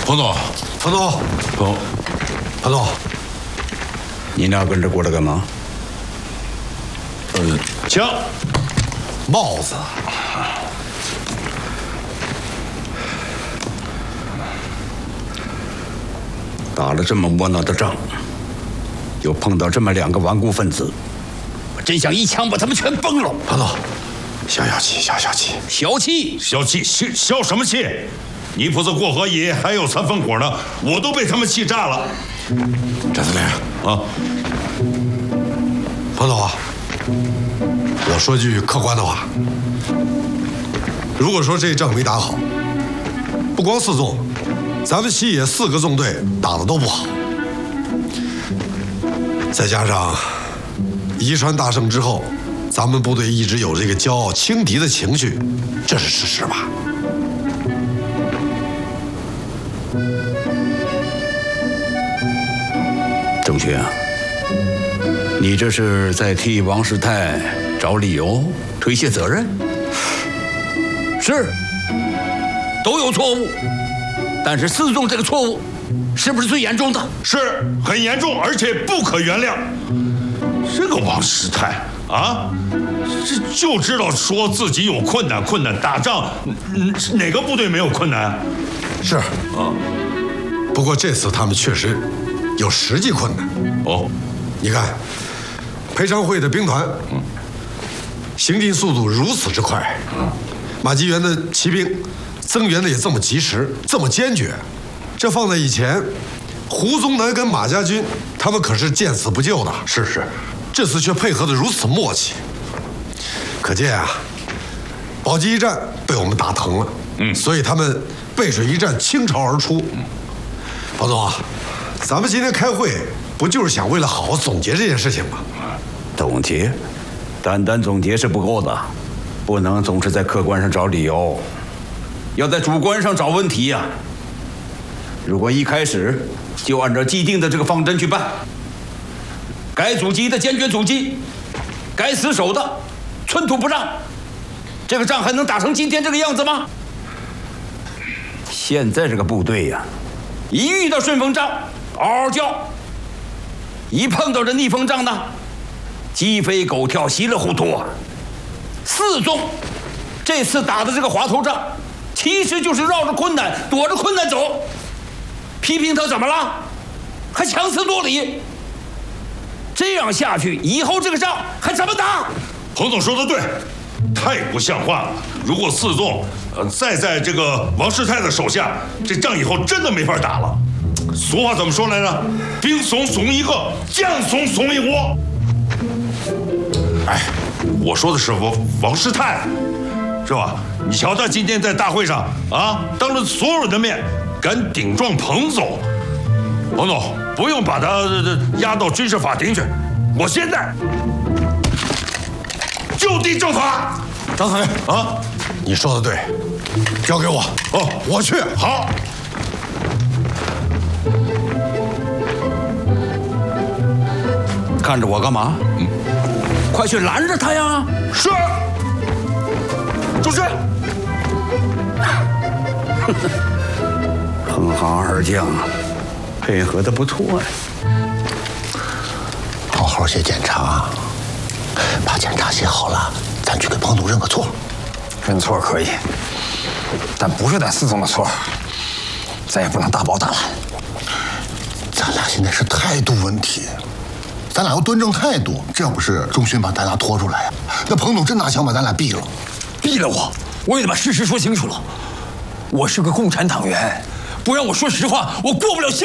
彭总， 彭总，彭总， 你俩跟着过来干嘛？ 枪， 帽子。 打了这么窝囊的仗，又碰到这么2个顽固分子，我真想一枪把他们全崩了。 彭总，消气，消气。 小气， 消什么气？你负责过河野，还有3分火呢，我都被他们气炸了。 张司令啊， 彭总啊，我说句客观的话，如果说这仗没打好，不光4纵，咱们西野4个纵队打得都不好，再加上宜川大胜之后，咱们部队一直有这个骄傲轻敌的情绪，这是事实吧？ 郑勋啊，你这是在替王世泰找理由推卸责任？是，都有错误，但是4纵这个错误是不是最严重的？ 是很严重，而且不可原谅。这个王世泰啊，这就知道说自己有困难，打仗，哪个部队没有困难？ 是啊，不过这次他们确实有实际困难。 哦， 你看，裴昌会的兵团，行进速度如此之快，马基元的骑兵增援的也这么及时，这么坚决，这放在以前，胡宗南跟马家军他们可是见死不救的。 是， 这次却配合得如此默契，可见啊，宝鸡一战被我们打疼了，所以他们背水一战倾巢而出。彭总啊，咱们今天开会不就是想为了好好总结这件事情吗？ 总结，单总结是不够的，不能总是在客观上找理由，要在主观上找问题呀。如果一开始就按照既定的这个方针去办，该阻击的坚决阻击，该死守的寸土不让，这个仗还能打成今天这个样子吗？现在这个部队呀，一遇到顺风仗嗷嗷叫，一碰到这逆风仗呢，鸡飞狗跳，稀里糊涂啊。4纵这次打的这个滑头仗，其实就是绕着困难，躲着困难走。批评他怎么了？还强词夺理。这样下去，以后这个仗还怎么打？ 彭总说的对，太不像话了。如果4纵再在这个王世泰的手下，这仗以后真的没法打了。俗话怎么说来着？兵怂怂一个，将怂怂一窝。哎，我说的是王世泰，是吧？你瞧他今天在大会上啊，当着所有人的面敢顶撞彭总，彭总不用把他押到军事法庭去，我现在就地正法。 张司令啊， 你说的对，交给我。 哦， 我去。 好。 看着我干嘛？快去拦着他呀！ 是，主席。 哼哈二将配合的不错呀。 好好写检查，把检查写好了，咱去给彭总认个错。 认错可以，但不是咱4纵的错，咱也不能大包大揽。 咱俩现在是态度问题，咱俩要端正态度。这要不是钟勋把咱俩拖出来呀，那彭总真拿枪把咱俩毙了。 毙了我也得把事实说清楚了。我是个共产党员，不让我说实话，我过不了心。